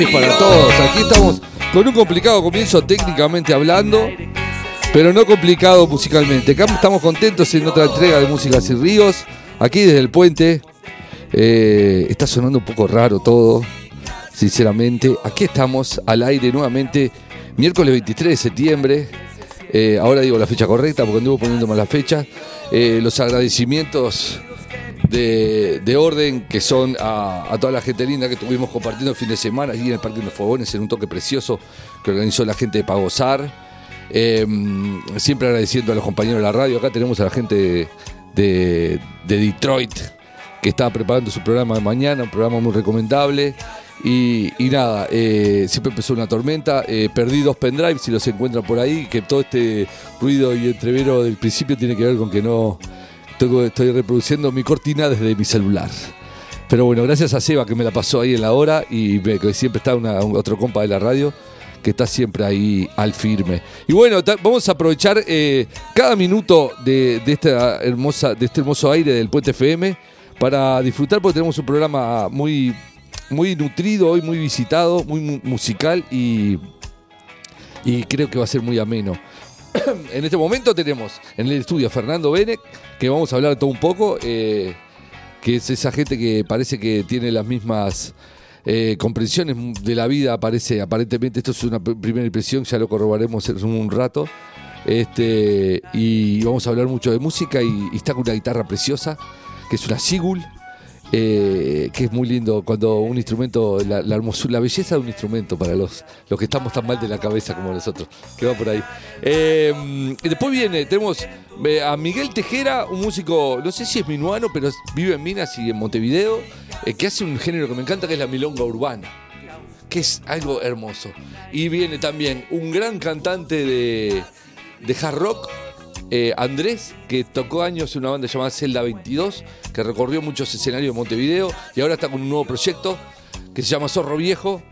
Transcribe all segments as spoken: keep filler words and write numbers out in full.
Para todos, aquí estamos con un complicado comienzo técnicamente hablando, pero no complicado musicalmente. Acá estamos contentos en otra entrega de Músicas y Ríos, aquí desde el puente. Eh, está sonando un poco raro todo, sinceramente. Aquí estamos al aire nuevamente, miércoles veintitrés de septiembre. Eh, ahora digo la fecha correcta porque anduvo poniendo mal la fecha. Eh, los agradecimientos De, de orden que son a, a toda la gente linda que estuvimos compartiendo el fin de semana allí en el Parque de los Fogones, en un toque precioso que organizó la gente de Pagosar. Eh, siempre agradeciendo a los compañeros de la radio. Acá tenemos a la gente de, de Detroit que está preparando su programa de mañana, un programa muy recomendable. Y, y nada, eh, siempre empezó una tormenta. Eh, perdí dos pendrives, si los encuentran por ahí, que todo este ruido y entrevero del principio tiene que ver con que no... Estoy reproduciendo mi cortina desde mi celular. Pero bueno, gracias a Seba que me la pasó ahí en la hora y me, que siempre está una, un, otro compa de la radio que está siempre ahí al firme. Y bueno, ta, vamos a aprovechar eh, cada minuto de, de, esta hermosa, de este hermoso aire del Puente F M para disfrutar, porque tenemos un programa muy, muy nutrido hoy, muy visitado, muy mu- musical y, y creo que va a ser muy ameno. En este momento tenemos en el estudio a Fernando Benec, que vamos a hablar todo un poco, eh, que es esa gente que parece que tiene las mismas eh, comprensiones de la vida, parece, aparentemente. Esto es una p- primera impresión, ya lo corroboraremos en un rato. Este, y vamos a hablar mucho de música y, y está con una guitarra preciosa, que es una Sigul. Eh, que es muy lindo cuando un instrumento, la, la hermosura, la belleza de un instrumento para los, los que estamos tan mal de la cabeza como nosotros, que va por ahí. Eh, y después viene, tenemos eh, a Miguel Tejera, un músico, no sé si es minuano, pero es, vive en Minas y en Montevideo, eh, que hace un género que me encanta, que es la milonga urbana, que es algo hermoso. Y viene también un gran cantante de, de hard rock, Eh, Andrés, que tocó años en una banda llamada Celda veintidós, que recorrió muchos escenarios de Montevideo y ahora está con un nuevo proyecto que se llama Zorro Viejo.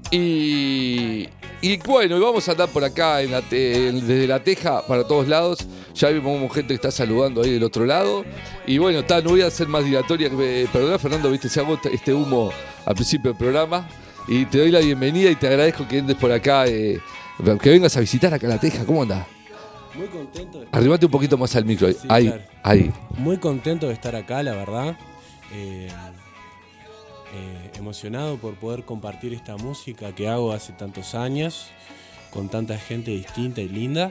Y, y bueno, y vamos a andar por acá en la te, desde la teja para todos lados. Ya vimos gente que está saludando ahí del otro lado. Y bueno, está, no voy a ser más dilatoria. Que, perdona, Fernando, viste, se hago este humo al principio del programa. Y te doy la bienvenida y te agradezco que andes por acá, eh, que vengas a visitar acá la teja. ¿Cómo andás? Muy contento de estar Arrimate un poquito más al micro. Sí, ahí, claro. ahí. Muy contento de estar acá, la verdad. Eh, eh, emocionado por poder compartir esta música que hago hace tantos años con tanta gente distinta y linda.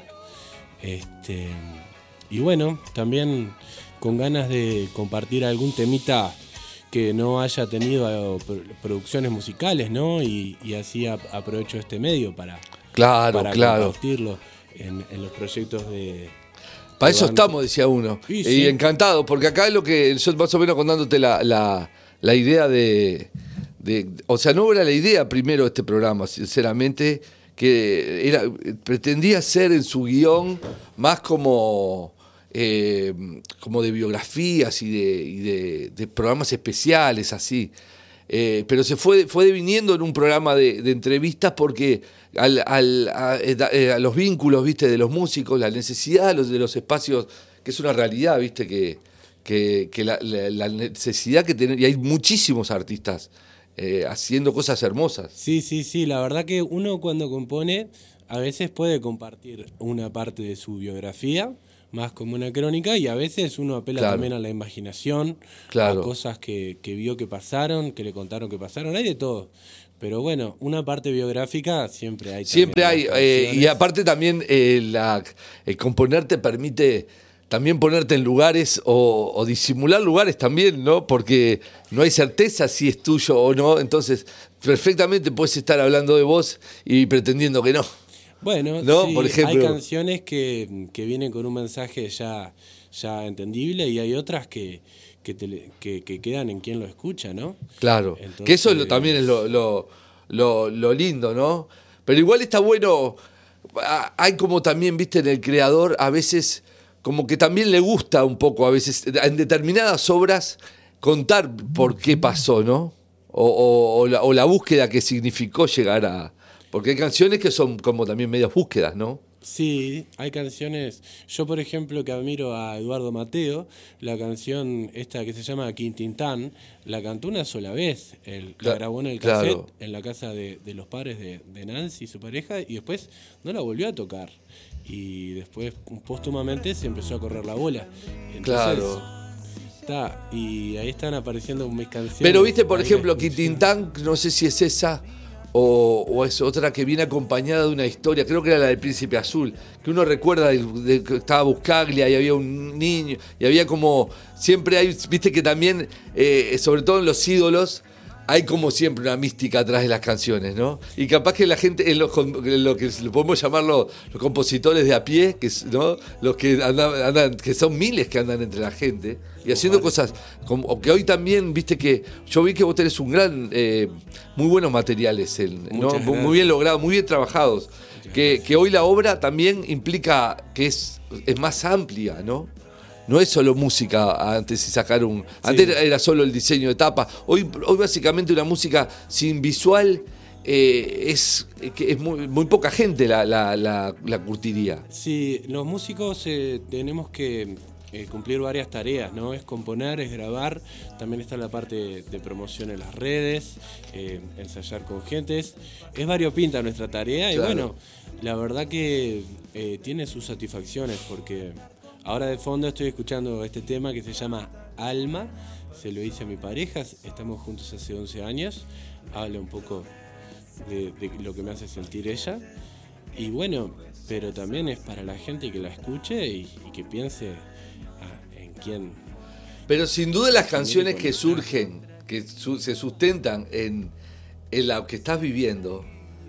Este, y bueno, también con ganas de compartir algún temita que no haya tenido producciones musicales, ¿no? Y, y así ap- aprovecho este medio para, Claro, para claro. compartirlo. En, en los proyectos de... Para eso estamos, decía uno. Sí, y sí. encantado, porque acá es lo que yo más o menos contándote la, la, la idea de, de... O sea, no era la idea primero de este programa, sinceramente, que era pretendía ser en su guión más como... Eh, como de biografías y de, y de, de programas especiales, así. Eh, pero se fue, fue deviniendo en un programa de, de entrevistas porque al, al, a, a los vínculos, viste, de los músicos, la necesidad de los, de los espacios, que es una realidad, viste, que, que, que la, la, la necesidad que tienen, y hay muchísimos artistas eh, haciendo cosas hermosas. Sí, sí, sí, la verdad que uno cuando compone a veces puede compartir una parte de su biografía, más como una crónica, y a veces uno apela Claro. también a la imaginación, Claro. a cosas que, que vio que pasaron, que le contaron que pasaron, hay de todo. Pero bueno, una parte biográfica siempre hay. Siempre hay, también en las eh, y canciones. aparte también eh, la, el componer te permite también ponerte en lugares o, o disimular lugares también, ¿no? Porque no hay certeza si es tuyo o no, entonces perfectamente puedes estar hablando de vos y pretendiendo que no. Bueno, ¿No? sí, Por ejemplo. hay canciones que, que vienen con un mensaje ya, ya entendible y hay otras que, que, te, que, que quedan en quien lo escucha, ¿no? Claro, Entonces, que eso es lo, también es lo, lo, lo, lo lindo, ¿no? Pero igual está bueno, ah, hay como también, viste, en el creador a veces como que también le gusta un poco a veces en determinadas obras contar por qué pasó, ¿no? O, o, o, la, o la búsqueda que significó llegar a... Porque hay canciones que son como también medias búsquedas, ¿no? Sí, hay canciones. Yo, por ejemplo, que admiro a Eduardo Mateo, la canción esta que se llama Quintintán, la cantó una sola vez. Él la grabó en el cassette, claro. en la casa de, de los padres de, de Nancy, su pareja, y después no la volvió a tocar. Y después, póstumamente, se empezó a correr la bola. Entonces, Claro. está, y ahí están apareciendo mis canciones. Pero viste, por Ahí la ejemplo, escuché. Quintintán, no sé si es esa o, o es otra que viene acompañada de una historia, creo que era la del Príncipe Azul, que uno recuerda de, de que estaba Buscaglia y había un niño, y había como, siempre hay, viste que también, eh, sobre todo en los ídolos, hay como siempre una mística atrás de las canciones, ¿no? Y capaz que la gente, en los, en lo que podemos llamar los, los compositores de a pie, que, ¿no? Los que andan, andan, que son miles que andan entre la gente, y haciendo cosas, como que hoy también, viste que, yo vi que vos tenés un gran, eh, muy buenos materiales, ¿no? Muchas Muy gracias. bien logrados, muy bien trabajados. Que, que hoy la obra también implica que es, es más amplia, ¿no? No es solo música antes y sacar un... Antes era solo el diseño de tapa. Hoy, hoy básicamente una música sin visual eh, es, que es muy, muy poca gente la, la, la, la curtiría. Sí, los músicos eh, tenemos que eh, cumplir varias tareas, ¿no? Es componer, es grabar, también está la parte de promoción en las redes, eh, ensayar con gentes. Es variopinta nuestra tarea y Claro. bueno, la verdad que eh, tiene sus satisfacciones porque ahora de fondo estoy escuchando este tema que se llama Alma, se lo hice a mi pareja, estamos juntos hace once años, habla un poco de, de lo que me hace sentir ella. Y bueno, pero también es para la gente que la escuche y, y que piense ah, en quién. Pero sin duda las canciones que conectar. surgen, que su- se sustentan en, en lo que estás viviendo,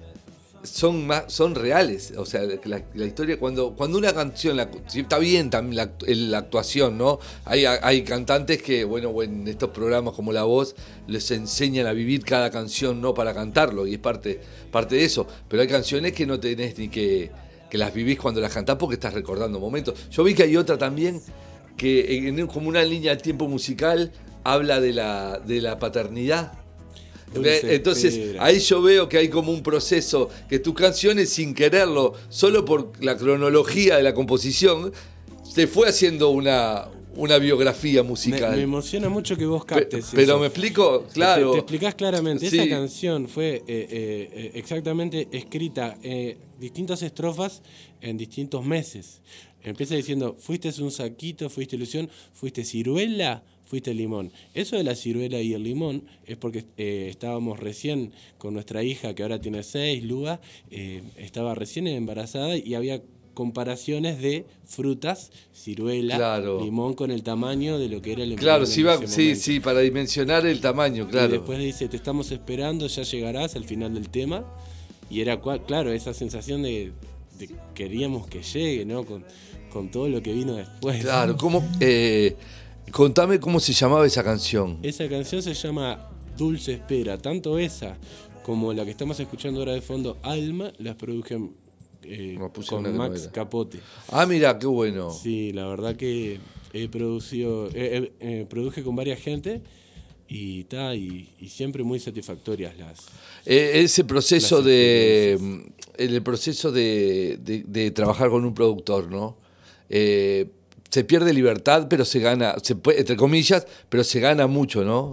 son más, son reales. O sea, la, la historia, cuando, cuando una canción, la, sí, está bien también la, act- la actuación, ¿no? Hay, hay cantantes que, bueno, en estos programas como La Voz, les enseñan a vivir cada canción, no para cantarlo, y es parte, parte de eso. Pero hay canciones que no tenés ni que, que las vivís cuando las cantás porque estás recordando momentos. Yo vi que hay otra también que, en, como una línea de tiempo musical, habla de la, de la paternidad. Dulce Entonces, espera. ahí yo veo que hay como un proceso, que tus canciones, sin quererlo, solo por la cronología de la composición, te fue haciendo una, una biografía Me, musical. me emociona mucho que vos Pe- captes pero eso. me explico, claro. Te, te explicás claramente. Sí. Esa canción fue eh, eh, eh, exactamente escrita eh, distintas estrofas en distintos meses. Empieza diciendo, fuiste un saquito, fuiste ilusión, fuiste ciruela, fuiste limón. Eso de la ciruela y el limón es porque eh, estábamos recién con nuestra hija, que ahora tiene seis, Luga, eh, estaba recién embarazada y había comparaciones de frutas, ciruela, Claro. limón, con el tamaño de lo que era el Claro, embrión sí, en va, ese sí, momento. sí, para dimensionar el tamaño, claro. Y después dice, te estamos esperando, ya llegarás al final del tema. Y era, cua- claro, esa sensación de, de queríamos que llegue, ¿no? Con, con todo lo que vino después. Claro, ¿cómo, eh, contame cómo se llamaba esa canción. Esa canción se llama Dulce Espera. Tanto esa como la que estamos escuchando ahora de fondo, Alma, las produje eh, Me puse con una que no Max era. Capote. Ah, mira, qué bueno. Sí, la verdad que he producido, eh, eh, eh, produje con varias gente y, ta, y, y siempre muy satisfactorias las... Eh, ese proceso Las de el proceso de, de- de trabajar con un productor, ¿no? Eh, se pierde libertad, pero se gana, se puede- entre comillas, pero se gana mucho, ¿no?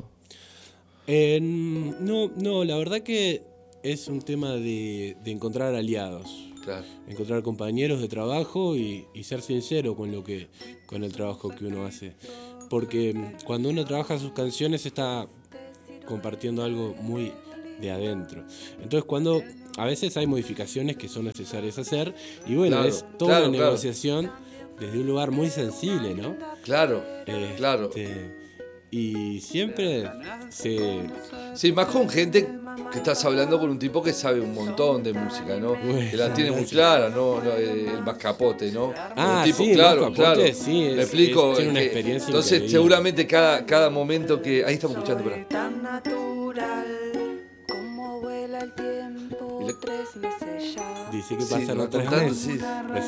Eh, no, no, la verdad que es un tema de, de encontrar aliados, Claro. encontrar compañeros de trabajo y, y ser sincero con lo que, con el trabajo que uno hace. Porque mm, cuando uno trabaja sus canciones está compartiendo algo muy de adentro. Entonces cuando a veces hay modificaciones que son necesarias hacer y bueno, Claro, es toda claro, una claro. negociación desde un lugar muy sensible, ¿no? Claro, Este, claro. Y siempre se... Sí, más con gente que estás hablando con un tipo que sabe un montón de música, ¿no? Bueno, que la tiene muy gracias. clara, ¿no? No, eh, el Max Capote, ¿no? Ah, un tipo, sí, el claro, Max Capote, claro. sí, es- Me explico. es- tiene una que- experiencia Entonces, increíble. seguramente cada, cada momento que. Ahí estamos escuchando, pero. Tan natural como vuela el tiempo, Y le- tres meses ya. Dice que Sí, pasan va los tres contando, meses. sí.